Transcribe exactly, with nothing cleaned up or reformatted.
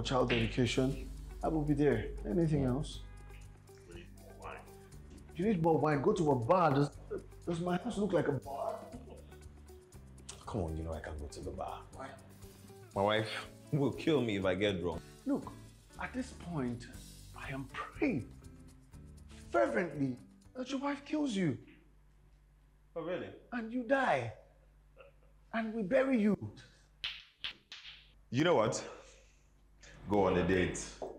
child dedication, I will be there. Anything else? We need more wine. You need more wine. Go to a bar. Does, does my house look like a bar? Come on, you know I can go to the bar. Why? My wife will kill me if I get drunk. Look, at this point, I am praying fervently that your wife kills you. Oh, really? And you die. And we bury you. You know what? Go on a date.